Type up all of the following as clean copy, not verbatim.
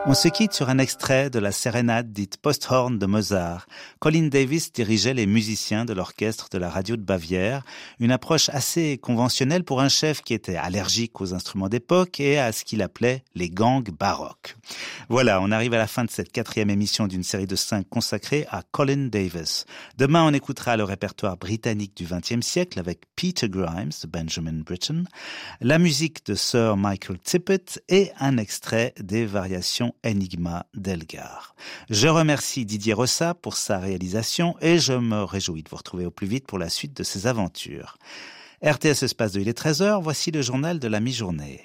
On se quitte sur un extrait de la sérénade dite Posthorn de Mozart. Colin Davis dirigeait les musiciens de l'orchestre de la radio de Bavière, une approche assez conventionnelle pour un chef qui était allergique aux instruments d'époque et à ce qu'il appelait les gangs baroques. Voilà, on arrive à la fin de cette 4e émission d'une série de 5 consacrée à Colin Davis. Demain, on écoutera le répertoire britannique du XXe siècle avec Peter Grimes de Benjamin Britten, la musique de Sir Michael Tippett et un extrait des variations Enigma d'Elgar. Je remercie Didier Rossa pour sa réalisation et je me réjouis de vous retrouver au plus vite pour la suite de ses aventures. RTS Espace 2, il est 13h, voici le journal de la mi-journée.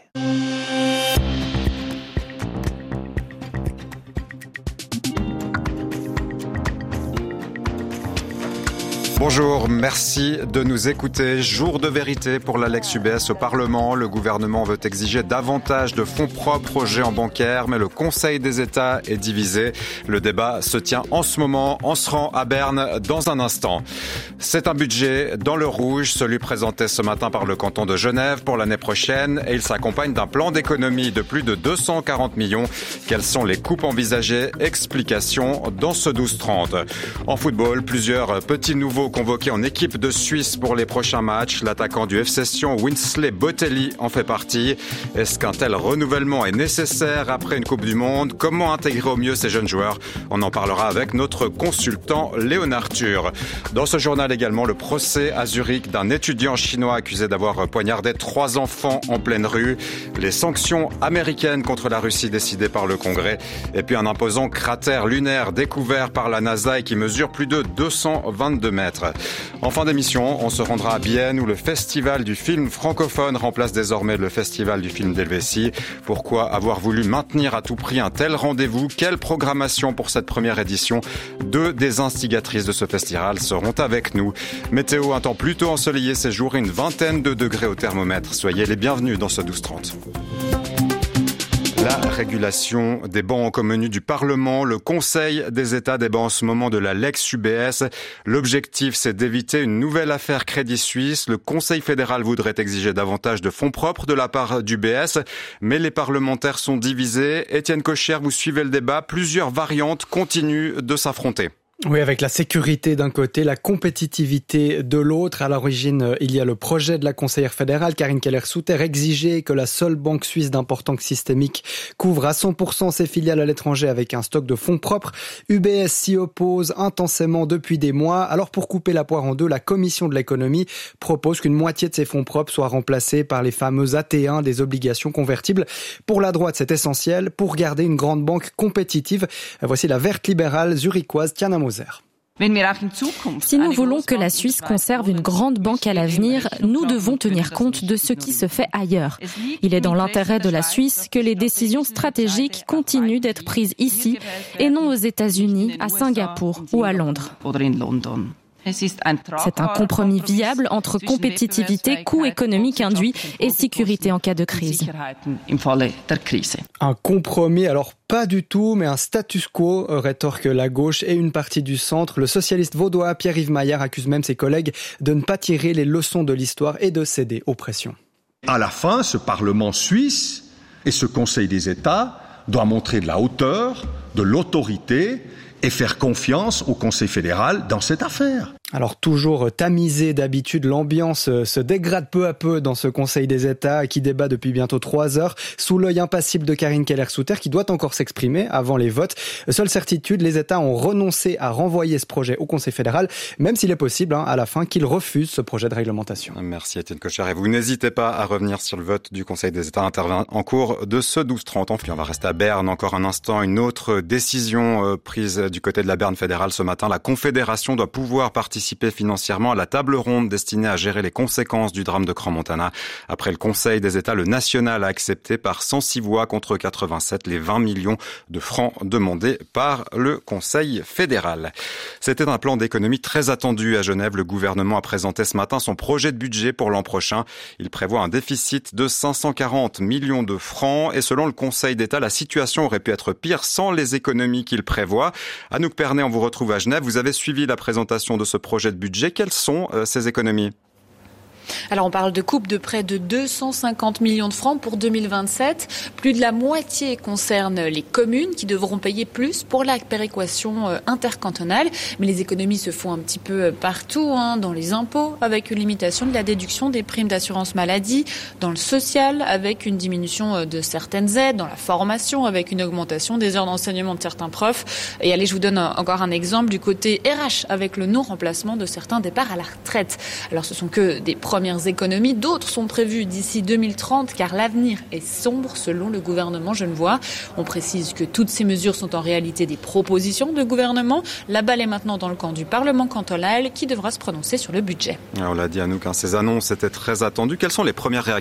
Bonjour, merci de nous écouter. Jour de vérité pour la Lex UBS au Parlement. Le gouvernement veut exiger davantage de fonds propres aux géants bancaires, mais le Conseil des États est divisé. Le débat se tient en ce moment. On se rend à Berne dans un instant. C'est un budget dans le rouge, celui présenté ce matin par le canton de Genève pour l'année prochaine, et il s'accompagne d'un plan d'économie de plus de 240 millions. Quelles sont les coupes envisagées? Explication dans ce 12-30. En football, plusieurs petits nouveaux convoqué en équipe de Suisse pour les prochains matchs. L'attaquant du FC Sion, Winsley Botelli, en fait partie. Est-ce qu'un tel renouvellement est nécessaire après une Coupe du Monde? Comment intégrer au mieux ces jeunes joueurs? On en parlera avec notre consultant Léonard Tur. Dans ce journal également, le procès à Zurich d'un étudiant chinois accusé d'avoir poignardé 3 enfants en pleine rue. Les sanctions américaines contre la Russie décidées par le Congrès. Et puis un imposant cratère lunaire découvert par la NASA et qui mesure plus de 222 mètres. En fin d'émission, on se rendra à Bienne où le festival du film francophone remplace désormais le festival du film d'Helvétie. Pourquoi avoir voulu maintenir à tout prix un tel rendez-vous? Quelle programmation pour cette première édition? 2 des instigatrices de ce festival seront avec nous. Météo, un temps plutôt ensoleillé ces jours, une vingtaine de degrés au thermomètre. Soyez les bienvenus dans ce 12-30. La régulation des banques au menu du Parlement. Le Conseil des États débat en ce moment de la Lex UBS. L'objectif, c'est d'éviter une nouvelle affaire Crédit Suisse. Le Conseil fédéral voudrait exiger davantage de fonds propres de la part d'UBS. Mais les parlementaires sont divisés. Étienne Kocher, vous suivez le débat. Plusieurs variantes continuent de s'affronter. Oui, avec la sécurité d'un côté, la compétitivité de l'autre. À l'origine, il y a le projet de la conseillère fédérale, Karine Keller-Souter, exiger que la seule banque suisse d'importance systémique couvre à 100% ses filiales à l'étranger avec un stock de fonds propres. UBS s'y oppose intensément depuis des mois. Alors pour couper la poire en deux, la commission de l'économie propose qu'une moitié de ces fonds propres soient remplacés par les fameux AT1 des obligations convertibles. Pour la droite, c'est essentiel pour garder une grande banque compétitive. Voici la verte libérale zurichoise Tiana Moser. Si nous voulons que la Suisse conserve une grande banque à l'avenir, nous devons tenir compte de ce qui se fait ailleurs. Il est dans l'intérêt de la Suisse que les décisions stratégiques continuent d'être prises ici et non aux États-Unis, à Singapour ou à Londres. C'est un compromis viable entre compétitivité, coût économique induit et sécurité en cas de crise. Un compromis, alors pas du tout, mais un status quo, rétorque la gauche et une partie du centre. Le socialiste vaudois Pierre-Yves Maillard accuse même ses collègues de ne pas tirer les leçons de l'histoire et de céder aux pressions. À la fin, ce Parlement suisse et ce Conseil des États doit montrer de la hauteur, de l'autorité et faire confiance au Conseil fédéral dans cette affaire. Alors toujours tamisé d'habitude, l'ambiance se dégrade peu à peu dans ce Conseil des États qui débat depuis bientôt 3 heures sous l'œil impassible de Karine Keller-Souter qui doit encore s'exprimer avant les votes. Seule certitude, les États ont renoncé à renvoyer ce projet au Conseil fédéral, même s'il est possible à la fin qu'ils refusent ce projet de réglementation. Merci Étienne Kocher. Et vous n'hésitez pas à revenir sur le vote du Conseil des États intervient en cours de ce 12-30. Enfin, on va rester à Berne encore un instant. Une autre décision prise du côté de la Berne fédérale ce matin. La Confédération doit pouvoir participer financièrement à la table ronde destinée à gérer les conséquences du drame de Crans-Montana. Après le Conseil des États, le national a accepté par 106 voix contre 87 les 20 millions de francs demandés par le Conseil fédéral. C'était un plan d'économie très attendu à Genève. Le gouvernement a présenté ce matin son projet de budget pour l'an prochain. Il prévoit un déficit de 540 millions de francs et selon le Conseil d'État, la situation aurait pu être pire sans les économies qu'il prévoit. Anouk Pernet, on vous retrouve à Genève. Vous avez suivi la présentation de ce projet de budget. Quelles sont ces économies ? Alors on parle de coupes de près de 250 millions de francs pour 2027. Plus de la moitié concerne les communes qui devront payer plus pour la péréquation intercantonale. Mais les économies se font un petit peu partout, dans les impôts avec une limitation de la déduction des primes d'assurance maladie, dans le social avec une diminution de certaines aides, dans la formation avec une augmentation des heures d'enseignement de certains profs. Et allez, je vous donne encore un exemple du côté RH avec le non-remplacement de certains départs à la retraite. Alors ce sont que des premières économies, d'autres sont prévues d'ici 2030 car l'avenir est sombre selon le gouvernement genevois. On précise que toutes ces mesures sont en réalité des propositions de gouvernement. La balle est maintenant dans le camp du Parlement cantonal qui devra se prononcer sur le budget. On l'a dit Anouk, ces annonces étaient très attendues. Quelles sont les premières réactions ?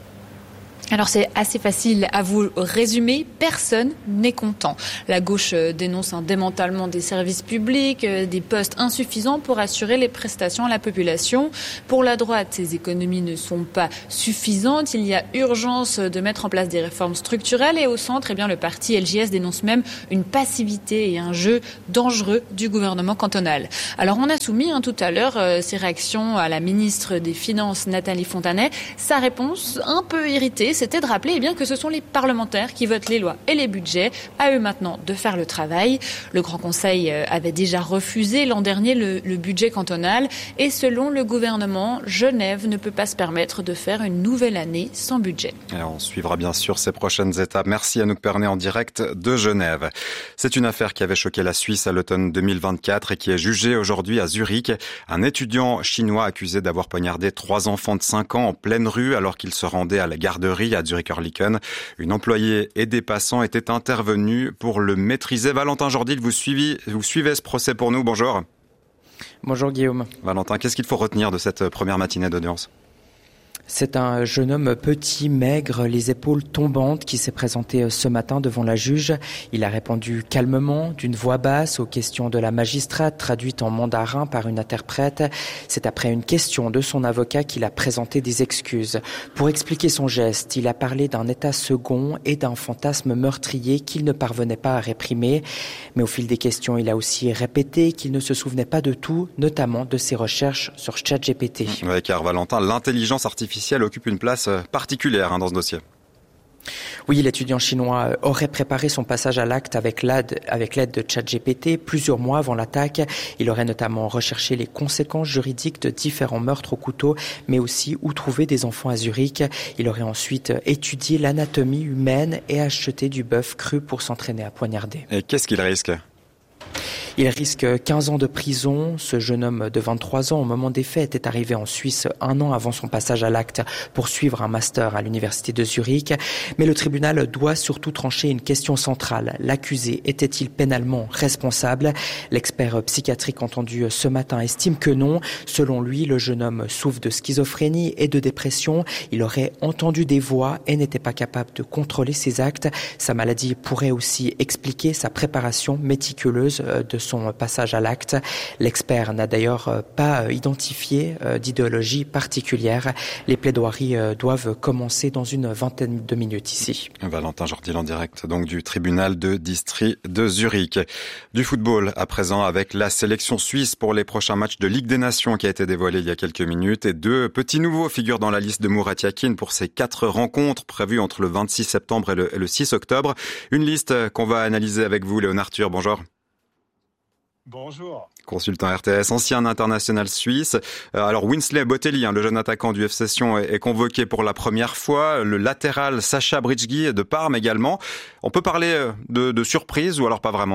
Alors c'est assez facile à vous résumer, personne n'est content. La gauche dénonce un démantèlement des services publics, des postes insuffisants pour assurer les prestations à la population. Pour la droite, ces économies ne sont pas suffisantes. Il y a urgence de mettre en place des réformes structurelles et au centre, le parti LJS dénonce même une passivité et un jeu dangereux du gouvernement cantonal. Alors on a soumis tout à l'heure ces réactions à la ministre des Finances Nathalie Fontanet. Sa réponse, un peu irritée, c'était de rappeler que ce sont les parlementaires qui votent les lois et les budgets. À eux maintenant de faire le travail. Le Grand Conseil avait déjà refusé l'an dernier le budget cantonal et selon le gouvernement, Genève ne peut pas se permettre de faire une nouvelle année sans budget. Et on suivra bien sûr ces prochaines étapes. Merci Anouk Pernet en direct de Genève. C'est une affaire qui avait choqué la Suisse à l'automne 2024 et qui est jugée aujourd'hui à Zurich. Un étudiant chinois accusé d'avoir poignardé 3 enfants de 5 ans en pleine rue alors qu'il se rendait à la garderie à Zurich-Oerlikon. Une employée et des passants étaient intervenus pour le maîtriser. Valentin Jordil, vous suivez ce procès pour nous. Bonjour. Bonjour Guillaume. Valentin, qu'est-ce qu'il faut retenir de cette première matinée d'audience ? C'est un jeune homme petit, maigre, les épaules tombantes qui s'est présenté ce matin devant la juge. Il a répondu calmement, d'une voix basse, aux questions de la magistrate traduites en mandarin par une interprète. C'est après une question de son avocat qu'il a présenté des excuses. Pour expliquer son geste, il a parlé d'un état second et d'un fantasme meurtrier qu'il ne parvenait pas à réprimer. Mais au fil des questions, il a aussi répété qu'il ne se souvenait pas de tout, notamment de ses recherches sur ChatGPT. Oui, car Valentin, l'intelligence artificielle occupe une place particulière dans ce dossier. Oui, l'étudiant chinois aurait préparé son passage à l'acte avec l'aide de ChatGPT plusieurs mois avant l'attaque. Il aurait notamment recherché les conséquences juridiques de différents meurtres au couteau, mais aussi où trouver des enfants à Zurich. Il aurait ensuite étudié l'anatomie humaine et acheté du bœuf cru pour s'entraîner à poignarder. Et qu'est-ce qu'il risque ? Il risque 15 ans de prison. Ce jeune homme de 23 ans, au moment des faits, était arrivé en Suisse 1 an avant son passage à l'acte pour suivre un master à l'université de Zurich. Mais le tribunal doit surtout trancher une question centrale. L'accusé était-il pénalement responsable ? L'expert psychiatrique entendu ce matin estime que non. Selon lui, le jeune homme souffre de schizophrénie et de dépression. Il aurait entendu des voix et n'était pas capable de contrôler ses actes. Sa maladie pourrait aussi expliquer sa préparation méticuleuse de son passage à l'acte. L'expert n'a d'ailleurs pas identifié d'idéologie particulière. Les plaidoiries doivent commencer dans une vingtaine de minutes ici. Valentin Jordil en direct donc du tribunal de district de Zurich. Du football à présent avec la sélection suisse pour les prochains matchs de Ligue des Nations qui a été dévoilée il y a quelques minutes et 2 petits nouveaux figurent dans la liste de Murat Yakin pour ces 4 rencontres prévues entre le 26 septembre et le 6 octobre. Une liste qu'on va analyser avec vous, Léon Arthur. Bonjour. Bonjour. Consultant RTS, ancien international suisse. Alors Winsley Botelli, le jeune attaquant du FC Sion, est convoqué pour la première fois. Le latéral Sacha Bridggi de Parme également. On peut parler de surprise ou alors pas vraiment ?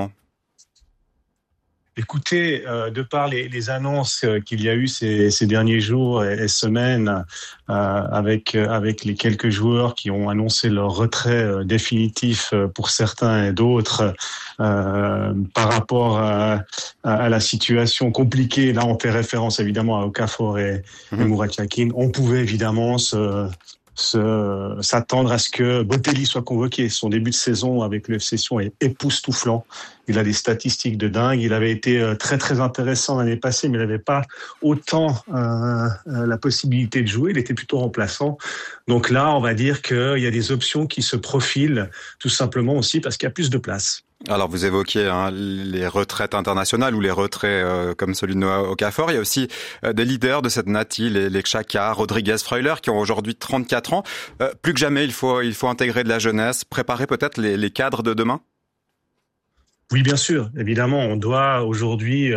Écoutez, de par les annonces qu'il y a eu ces derniers jours et semaines, avec les quelques joueurs qui ont annoncé leur retrait définitif pour certains et d'autres, par rapport à la situation compliquée, là on fait référence évidemment à Okafor et Murat Yakin, on pouvait évidemment s'attendre à ce que Botelli soit convoqué. Son début de saison avec le FC Sion est époustouflant. Il a des statistiques de dingue. Il avait été très très intéressant l'année passée, mais il n'avait pas autant la possibilité de jouer. Il était plutôt remplaçant. Donc là, on va dire qu'il y a des options qui se profilent, tout simplement aussi parce qu'il y a plus de place. Alors vous évoquiez les retraites internationales ou les retraits comme celui de Noah Okafor. Il y a aussi des leaders de cette Nati, les Xhaka, Rodriguez, Freuler, qui ont aujourd'hui 34 ans. Plus que jamais, il faut intégrer de la jeunesse, préparer peut-être les cadres de demain. Oui, bien sûr. Évidemment, on doit aujourd'hui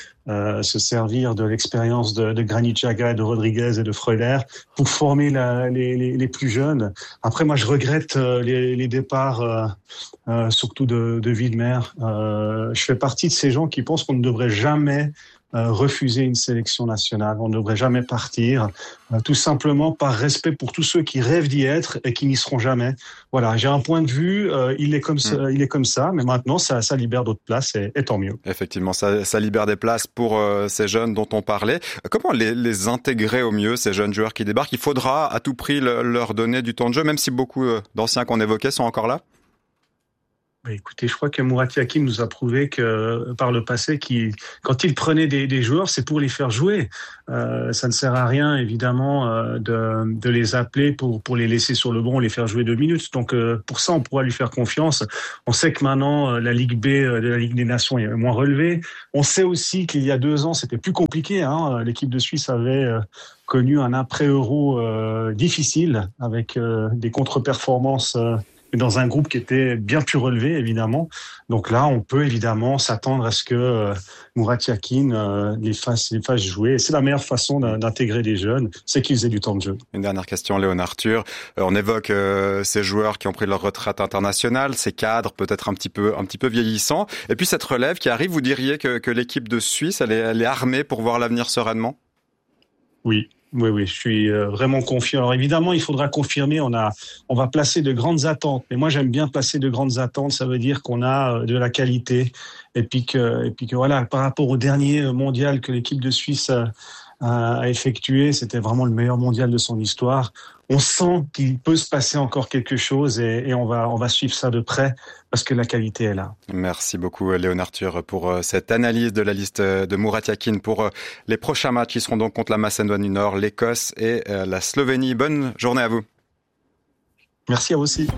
se servir de l'expérience de Granit Xhaka, de Rodriguez et de Freuler pour former les plus jeunes. Après, moi, je regrette les départs, surtout de Widmer. Je fais partie de ces gens qui pensent qu'on ne devrait jamais refuser une sélection nationale. On ne devrait jamais partir, tout simplement par respect pour tous ceux qui rêvent d'y être et qui n'y seront jamais. Voilà, j'ai un point de vue, il est comme ça, mais maintenant ça libère d'autres places et tant mieux. Effectivement, ça libère des places pour ces jeunes dont on parlait. Comment les intégrer au mieux, ces jeunes joueurs qui débarquent? Il faudra à tout prix leur donner du temps de jeu, même si beaucoup d'anciens qu'on évoquait sont encore là? Écoutez, je crois que Murat Yakin nous a prouvé que par le passé, quand il prenait des joueurs, c'est pour les faire jouer. Ça ne sert à rien, évidemment, de les appeler pour les laisser sur le banc, les faire jouer 2 minutes. Donc, pour ça, on pourra lui faire confiance. On sait que maintenant, la Ligue B de la Ligue des Nations est moins relevée. On sait aussi qu'il y a 2 ans, c'était plus compliqué. L'équipe de Suisse avait connu un après-Euro difficile avec des contre-performances dans un groupe qui était bien plus relevé, évidemment. Donc là, on peut évidemment s'attendre à ce que Murat Yakin les fasse jouer. Et c'est la meilleure façon d'intégrer des jeunes, c'est qu'ils aient du temps de jeu. Une dernière question, Léon Arthur. On évoque ces joueurs qui ont pris leur retraite internationale, ces cadres peut-être un petit peu vieillissants. Et puis cette relève qui arrive, vous diriez que l'équipe de Suisse, elle est armée pour voir l'avenir sereinement? Oui, je suis vraiment confiant. Alors évidemment, il faudra confirmer, on va placer de grandes attentes. Mais moi, j'aime bien placer de grandes attentes, ça veut dire qu'on a de la qualité. Et puis que voilà, par rapport au dernier mondial que l'équipe de Suisse a effectué, c'était vraiment le meilleur mondial de son histoire. On sent qu'il peut se passer encore quelque chose et on va suivre ça de près parce que la qualité est là. Merci beaucoup Léon Arthur pour cette analyse de la liste de Murat Yakin pour les prochains matchs qui seront donc contre la Macédoine du Nord, l'Écosse et la Slovénie. Bonne journée à vous. Merci à vous aussi.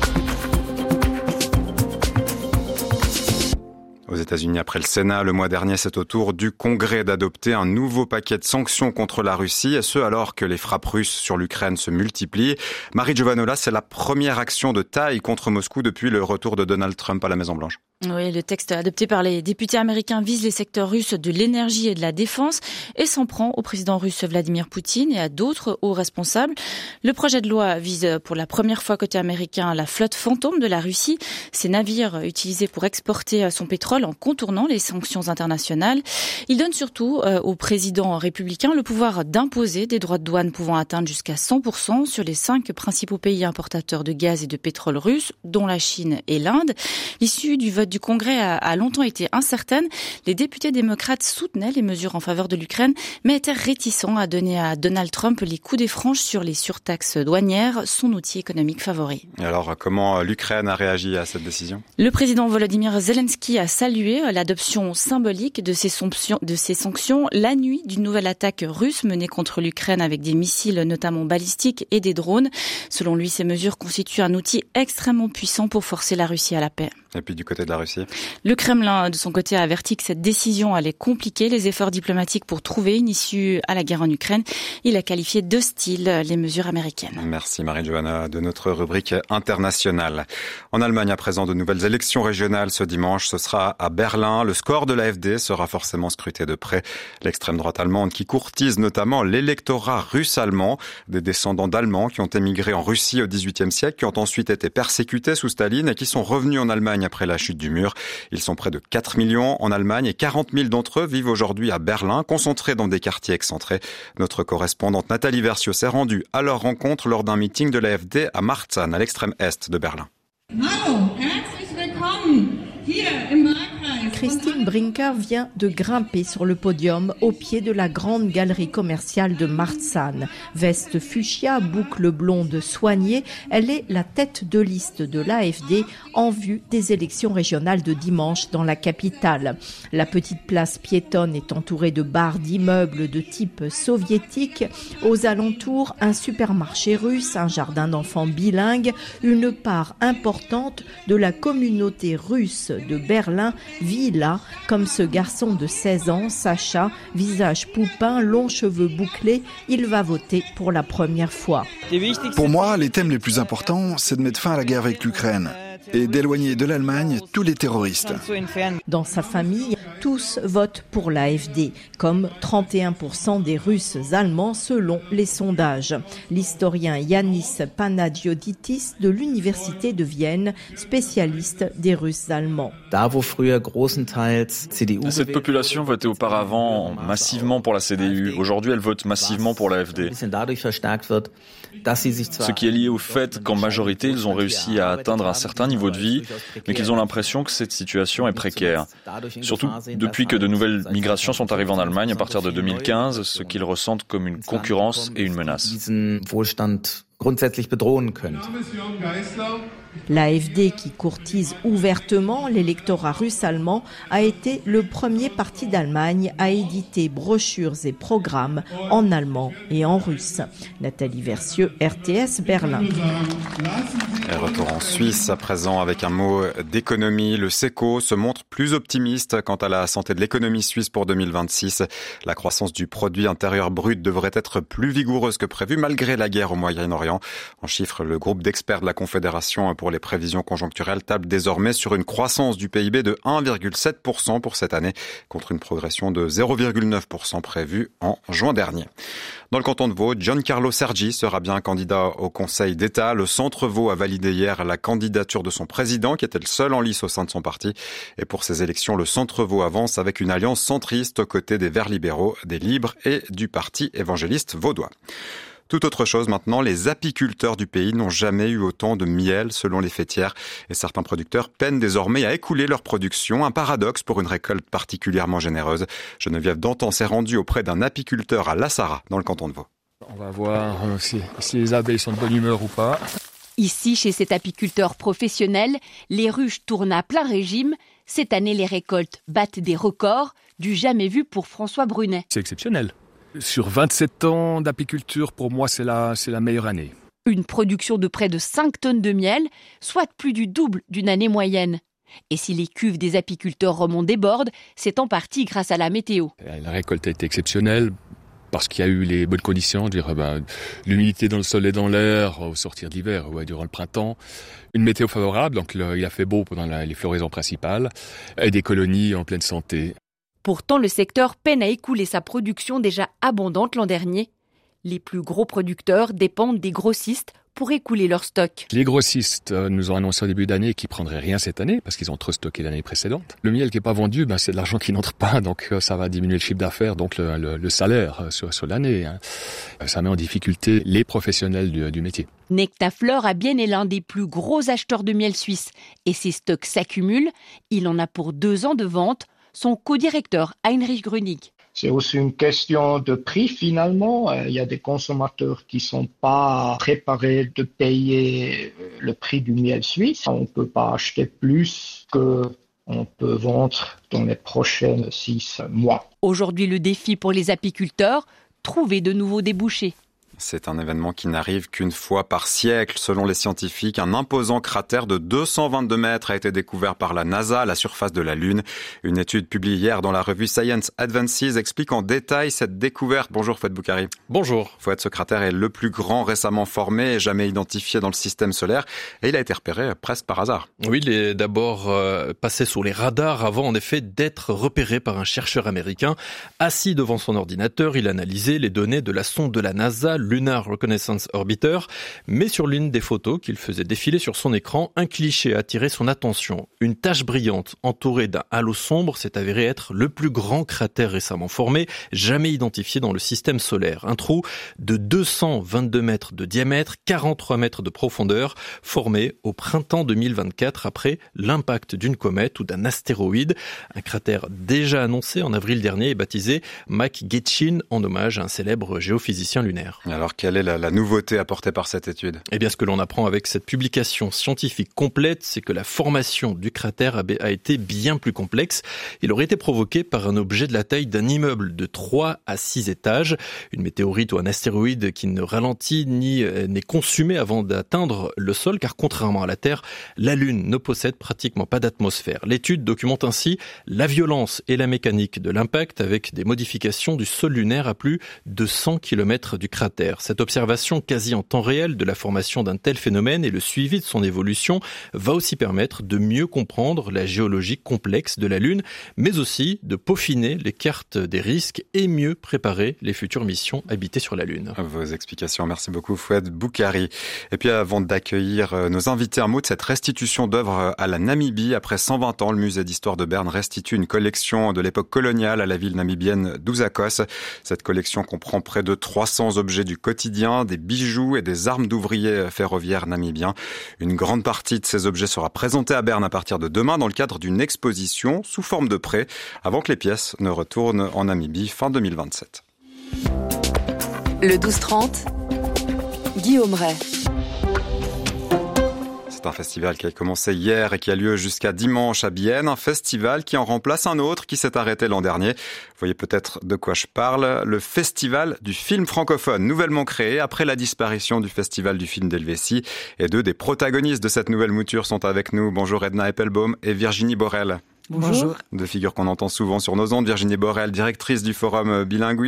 Aux États-Unis, après le Sénat, le mois dernier, c'est au tour du Congrès d'adopter un nouveau paquet de sanctions contre la Russie, et ce alors que les frappes russes sur l'Ukraine se multiplient. Marie Giovanola, c'est la première action de taille contre Moscou depuis le retour de Donald Trump à la Maison-Blanche. Oui, le texte adopté par les députés américains vise les secteurs russes de l'énergie et de la défense et s'en prend au président russe Vladimir Poutine et à d'autres hauts responsables. Le projet de loi vise pour la première fois côté américain la flotte fantôme de la Russie, ces navires utilisés pour exporter son pétrole en contournant les sanctions internationales. Il donne surtout au président républicain le pouvoir d'imposer des droits de douane pouvant atteindre jusqu'à 100% sur les 5 principaux pays importateurs de gaz et de pétrole russes, dont la Chine et l'Inde. L'issue du vote du Congrès a longtemps été incertaine. Les députés démocrates soutenaient les mesures en faveur de l'Ukraine, mais étaient réticents à donner à Donald Trump les coups des franches sur les surtaxes douanières, son outil économique favori. Et alors, comment l'Ukraine a réagi à cette décision ? Le président Volodymyr Zelensky a salué l'adoption symbolique de ces sanctions la nuit d'une nouvelle attaque russe menée contre l'Ukraine avec des missiles notamment balistiques et des drones. Selon lui, ces mesures constituent un outil extrêmement puissant pour forcer la Russie à la paix. Et puis du côté de la Russie ? Le Kremlin, de son côté, a averti que cette décision allait compliquer les efforts diplomatiques pour trouver une issue à la guerre en Ukraine. Il a qualifié d'hostiles les mesures américaines. Merci Marie-Johanna de notre rubrique internationale. En Allemagne, à présent, de nouvelles élections régionales ce dimanche. Ce sera à Berlin. Le score de l'AfD sera forcément scruté de près. L'extrême droite allemande qui courtise notamment l'électorat russe-allemand, des descendants d'Allemands qui ont émigré en Russie au XVIIIe siècle, qui ont ensuite été persécutés sous Staline et qui sont revenus en Allemagne après la chute du mur. Ils sont près de 4 millions en Allemagne et 40 000 d'entre eux vivent aujourd'hui à Berlin, concentrés dans des quartiers excentrés. Notre correspondante Nathalie Versio s'est rendue à leur rencontre lors d'un meeting de l'AfD à Marzahn, à l'extrême est de Berlin. Christine Brinker vient de grimper sur le podium au pied de la grande galerie commerciale de Marzahn. Veste fuchsia, boucle blonde soignée, elle est la tête de liste de l'AfD en vue des élections régionales de dimanche dans la capitale. La petite place piétonne est entourée de barres d'immeubles de type soviétique. Aux alentours, un supermarché russe, un jardin d'enfants bilingue, une part importante de la communauté russe de Berlin vit là, comme ce garçon de 16 ans, Sacha, visage poupin, longs cheveux bouclés, il va voter pour la première fois. Pour moi, les thèmes les plus importants, c'est de mettre fin à la guerre avec l'Ukraine et d'éloigner de l'Allemagne tous les terroristes. Dans sa famille, tous votent pour l'AfD, comme 31% des Russes allemands selon les sondages. L'historien Yanis Panagioditis de l'Université de Vienne, spécialiste des Russes allemands. Cette population votait auparavant massivement pour la CDU. Aujourd'hui, elle vote massivement pour l'AfD. Ce qui est lié au fait qu'en majorité, ils ont réussi à atteindre un certain niveau de vie, mais qu'ils ont l'impression que cette situation est précaire. Surtout depuis que de nouvelles migrations sont arrivées en Allemagne à partir de 2015, ce qu'ils ressentent comme une concurrence et une menace. L'AfD, qui courtise ouvertement l'électorat russe-allemand, a été le premier parti d'Allemagne à éditer brochures et programmes en allemand et en russe. Nathalie Versieux, RTS Berlin. Et retour en Suisse à présent avec un mot d'économie. Le SECO se montre plus optimiste quant à la santé de l'économie suisse pour 2026. La croissance du produit intérieur brut devrait être plus vigoureuse que prévu malgré la guerre au Moyen-Orient. En chiffres, le groupe d'experts de la Confédération pour les prévisions conjoncturelles table désormais sur une croissance du PIB de 1,7% pour cette année, contre une progression de 0,9% prévue en juin dernier. Dans le canton de Vaud, Giancarlo Sergi sera bien candidat au Conseil d'État. Le Centre Vaud a validé hier la candidature de son président, qui était le seul en lice au sein de son parti. Et pour ces élections, le Centre Vaud avance avec une alliance centriste aux côtés des Verts libéraux, des Libres et du Parti évangéliste vaudois. Tout autre chose maintenant, les apiculteurs du pays n'ont jamais eu autant de miel selon les fêtières et certains producteurs peinent désormais à écouler leur production, un paradoxe pour une récolte particulièrement généreuse. Geneviève Dantan s'est rendue auprès d'un apiculteur à La Sarraz dans le canton de Vaud. On va voir si les abeilles sont de bonne humeur ou pas. Ici, chez cet apiculteur professionnel, les ruches tournent à plein régime. Cette année, les récoltes battent des records, du jamais vu pour François Brunet. C'est exceptionnel. Sur 27 ans d'apiculture, pour moi, c'est la meilleure année. Une production de près de 5 tonnes de miel, soit plus du double d'une année moyenne. Et si les cuves des apiculteurs romans débordent, c'est en partie grâce à la météo. La récolte a été exceptionnelle parce qu'il y a eu les bonnes conditions, l'humidité dans le sol et dans l'air au sortir de l'hiver, durant le printemps. Une météo favorable, donc il a fait beau pendant les floraisons principales, et des colonies en pleine santé. Pourtant, le secteur peine à écouler sa production déjà abondante l'an dernier. Les plus gros producteurs dépendent des grossistes pour écouler leur stock. Les grossistes nous ont annoncé au début d'année qu'ils prendraient rien cette année parce qu'ils ont trop stocké l'année précédente. Le miel qui n'est pas vendu, c'est de l'argent qui n'entre pas, donc ça va diminuer le chiffre d'affaires, donc le salaire sur l'année. Ça met en difficulté les professionnels du métier. Nectafleur à Bienne est l'un des plus gros acheteurs de miel suisse et ses stocks s'accumulent. Il en a pour 2 ans de vente. Son co-directeur Heinrich Grünig. C'est aussi une question de prix finalement. Il y a des consommateurs qui sont pas préparés de payer le prix du miel suisse. On peut pas acheter plus que on peut vendre dans les prochains 6 mois. Aujourd'hui, le défi pour les apiculteurs, trouver de nouveaux débouchés. C'est un événement qui n'arrive qu'une fois par siècle. Selon les scientifiques, un imposant cratère de 222 mètres a été découvert par la NASA à la surface de la Lune. Une étude publiée hier dans la revue Science Advances explique en détail cette découverte. Bonjour Fouad Boukari. Bonjour. Fouad, ce cratère est le plus grand récemment formé et jamais identifié dans le système solaire. Et il a été repéré presque par hasard. Oui, il est d'abord passé sous les radars avant en effet d'être repéré par un chercheur américain. Assis devant son ordinateur, il analysait les données de la sonde de la NASA, Lunar Reconnaissance Orbiter, mais sur l'une des photos qu'il faisait défiler sur son écran, un cliché a attiré son attention. Une tache brillante entourée d'un halo sombre s'est avéré être le plus grand cratère récemment formé, jamais identifié dans le système solaire. Un trou de 222 mètres de diamètre, 43 mètres de profondeur, formé au printemps 2024 après l'impact d'une comète ou d'un astéroïde. Un cratère déjà annoncé en avril dernier et baptisé McGetchin en hommage à un célèbre géophysicien lunaire. Alors, quelle est la nouveauté apportée par cette étude ? Eh bien, ce que l'on apprend avec cette publication scientifique complète, c'est que la formation du cratère a été bien plus complexe. Il aurait été provoqué par un objet de la taille d'un immeuble de 3 à 6 étages, une météorite ou un astéroïde qui ne ralentit ni n'est consumé avant d'atteindre le sol, car contrairement à la Terre, la Lune ne possède pratiquement pas d'atmosphère. L'étude documente ainsi la violence et la mécanique de l'impact avec des modifications du sol lunaire à plus de 100 km du cratère. Cette observation quasi en temps réel de la formation d'un tel phénomène et le suivi de son évolution va aussi permettre de mieux comprendre la géologie complexe de la Lune, mais aussi de peaufiner les cartes des risques et mieux préparer les futures missions habitées sur la Lune. Vos explications, merci beaucoup Fouad Boukari. Et puis avant d'accueillir nos invités, un mot de cette restitution d'œuvres à la Namibie. Après 120 ans, le musée d'histoire de Berne restitue une collection de l'époque coloniale à la ville namibienne d'Ouzakos. Cette collection comprend près de 300 objets du quotidien, des bijoux et des armes d'ouvriers ferroviaires namibiens. Une grande partie de ces objets sera présentée à Berne à partir de demain dans le cadre d'une exposition sous forme de prêt avant que les pièces ne retournent en Namibie fin 2027. Le 12-30, Guillaume Ray. C'est un festival qui a commencé hier et qui a lieu jusqu'à dimanche à Bienne. Un festival qui en remplace un autre qui s'est arrêté l'an dernier. Vous voyez peut-être de quoi je parle. Le festival du film francophone, nouvellement créé après la disparition du festival du film d'Helvétie. Et deux des protagonistes de cette nouvelle mouture sont avec nous. Bonjour Edna Eppelbaum et Virginie Borel. Bonjour. Deux figures qu'on entend souvent sur nos ondes. Virginie Borel, directrice du Forum Bilinguisme.